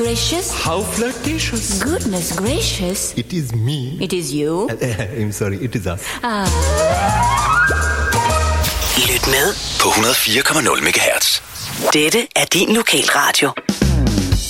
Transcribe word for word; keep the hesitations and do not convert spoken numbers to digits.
Gracious. How flirtatious. Goodness gracious. It is me. It is you. I'm sorry, it is us. Ah. Lyt med på hundrede og fire komma nul megahertz. Dette er din lokalradio.